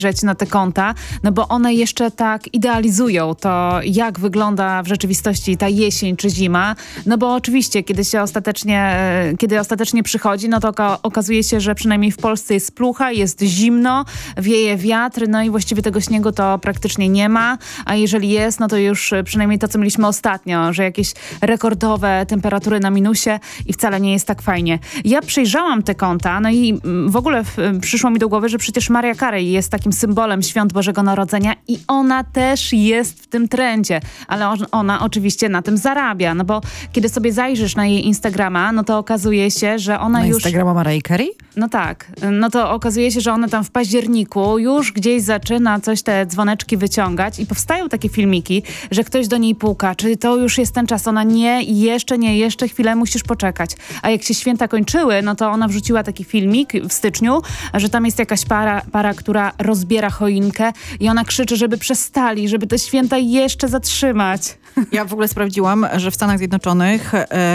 na te konta, no bo one jeszcze tak idealizują to, jak wygląda w rzeczywistości ta jesień czy zima, no bo oczywiście, kiedy ostatecznie przychodzi, no to okazuje się, że przynajmniej w Polsce jest plucha, jest zimno, wieje wiatr, no i właściwie tego śniegu to praktycznie nie ma, a jeżeli jest, no to już przynajmniej to, co mieliśmy ostatnio, że jakieś rekordowe temperatury na minusie i wcale nie jest tak fajnie. Ja przejrzałam te konta, no i w ogóle przyszło mi do głowy, że przecież Mariah Carey jest takim symbolem świąt Bożego Narodzenia i ona też jest w tym trendzie, ale ona oczywiście na tym zarabia, no bo kiedy sobie zajrzysz na jej Instagrama, no to okazuje się, że ona na już... Instagrama Mariah Carey? No tak, no to okazuje się, że ona tam w październiku już gdzieś zaczyna coś te dzwoneczki wyciągać i powstają takie filmiki, że ktoś do niej puka, czy to już jest ten czas, ona nie, jeszcze chwilę musisz poczekać. A jak się święta kończyły, no to ona wrzuciła taki filmik w styczniu, że tam jest jakaś para, która rozbiera choinkę i ona krzyczy, żeby przestali, żeby te święta jeszcze zatrzymać. Ja w ogóle sprawdziłam, że w Stanach Zjednoczonych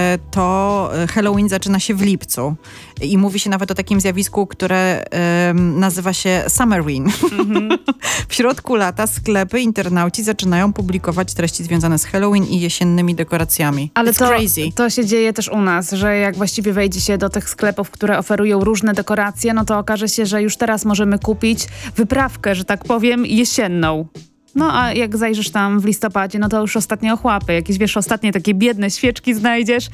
to Halloween zaczyna się w lipcu i mówi się nawet o takim zjawisku, które nazywa się Summerween. W środku lata sklepy, internauci zaczynają publikować treści związane z Halloween i jesiennymi dekoracjami. Ale crazy. To się dzieje też u nas, że jak właściwie wejdzie się do tych sklepów, które oferują różne dekoracje, no to okaże się, że już teraz możemy kupić wyprawkę, że tak powiem, jesienną. No a jak zajrzysz tam w listopadzie, no to już ostatnie ochłapy, jakieś ostatnie takie biedne świeczki znajdziesz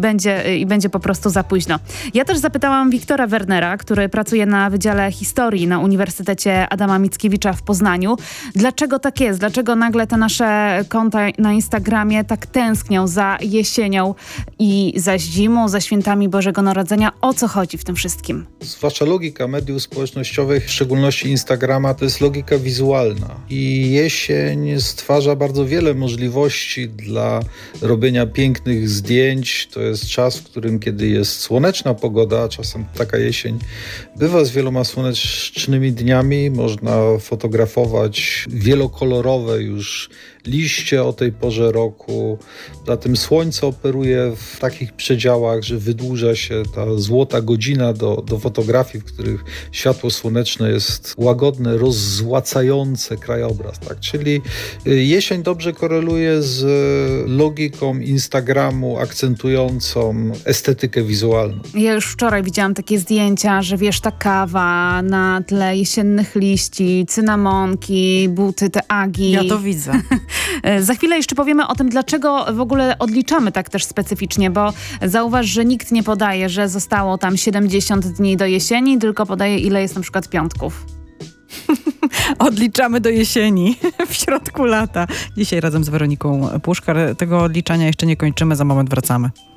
i będzie po prostu za późno. Ja też zapytałam Wiktora Wernera, który pracuje na Wydziale Historii na Uniwersytecie Adama Mickiewicza w Poznaniu. Dlaczego tak jest? Dlaczego nagle te nasze konta na Instagramie tak tęsknią za jesienią i za zimą, za świętami Bożego Narodzenia? O co chodzi w tym wszystkim? Zwłaszcza logika mediów społecznościowych, w szczególności Instagrama, to jest logika wizualna. I jesień stwarza bardzo wiele możliwości dla robienia pięknych zdjęć. To jest czas, w którym kiedy jest słoneczna pogoda, czasem taka jesień bywa z wieloma słonecznymi dniami, można fotografować wielokolorowe już liście o tej porze roku. Zatem słońce operuje w takich przedziałach, że wydłuża się ta złota godzina do fotografii, w których światło słoneczne jest łagodne, rozzłacające krajobraz. Tak? Czyli jesień dobrze koreluje z logiką Instagramu akcentującą estetykę wizualną. Ja już wczoraj widziałam takie zdjęcia, że wiesz, ta kawa na tle jesiennych liści, cynamonki, buty, te agi. Ja to widzę. Za chwilę jeszcze powiemy o tym, dlaczego w ogóle odliczamy tak też specyficznie, bo zauważ, że nikt nie podaje, że zostało tam 70 dni do jesieni, tylko podaje, ile jest na przykład piątków. Odliczamy do jesieni w środku lata. Dzisiaj razem z Weroniką Puszkar. Tego odliczania jeszcze nie kończymy, za moment wracamy.